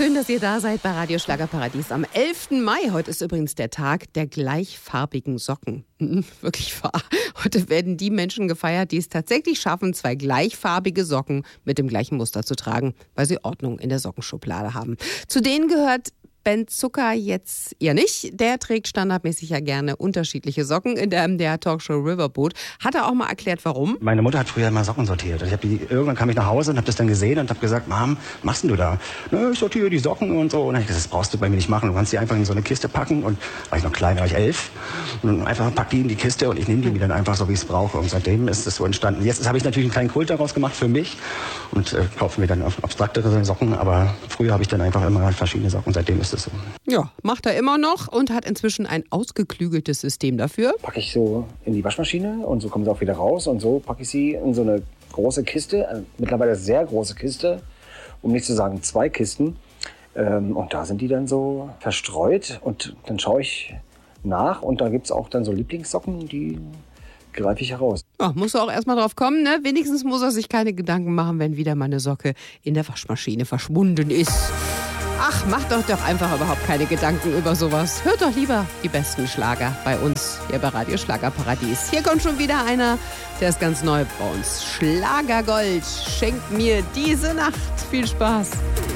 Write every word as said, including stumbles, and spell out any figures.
Schön, dass ihr da seid bei Radio Schlagerparadies am elften Mai. Heute ist übrigens der Tag der gleichfarbigen Socken. Wirklich wahr. Heute werden die Menschen gefeiert, die es tatsächlich schaffen, zwei gleichfarbige Socken mit dem gleichen Muster zu tragen, weil sie Ordnung in der Sockenschublade haben. Zu denen gehört Ben Zucker jetzt eher nicht. Der trägt standardmäßig ja gerne unterschiedliche Socken in der M D R-Talkshow Riverboot. Hat er auch mal erklärt, warum? Meine Mutter hat früher immer Socken sortiert. Ich hab die, irgendwann kam ich nach Hause und habe das dann gesehen und habe gesagt, Mom, was machst denn du da? Na, ich sortiere die Socken und so. Und dann hab ich gesagt, das brauchst du bei mir nicht machen. Du kannst die einfach in so eine Kiste packen. Und war ich noch klein, war ich elf. Und einfach pack die in die Kiste und ich nehme die dann einfach so, wie ich es brauche. Und seitdem ist es so entstanden. Jetzt habe ich natürlich einen kleinen Kult daraus gemacht für mich und äh, kaufe mir dann abstraktere Socken. Aber früher habe ich dann einfach immer verschiedene Socken. Seitdem ist es so. Ja, macht er immer noch und hat inzwischen ein ausgeklügeltes System dafür. Packe ich so in die Waschmaschine und so kommen sie auch wieder raus. Und so packe ich sie in so eine große Kiste, äh, mittlerweile sehr große Kiste, um nicht zu sagen zwei Kisten. Ähm, und da sind die dann so verstreut und dann schaue ich nach und da gibt es auch dann so Lieblingssocken, die greife ich heraus. Ja, muss er auch erstmal drauf kommen, ne? Wenigstens muss er sich keine Gedanken machen, wenn wieder mal eine Socke in der Waschmaschine verschwunden ist. Ach, macht doch doch einfach überhaupt keine Gedanken über sowas. Hört doch lieber die besten Schlager bei uns hier bei Radio Schlagerparadies. Hier kommt schon wieder einer, der ist ganz neu bei uns. Schlagergold schenkt mir diese Nacht. Viel Spaß.